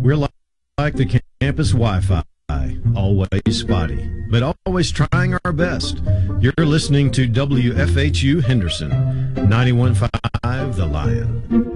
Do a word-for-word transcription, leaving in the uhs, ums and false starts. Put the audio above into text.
We're like, like the campus Wi-Fi, always spotty, but always trying our best. You're listening to W F H U Henderson, ninety-one point five The Lion.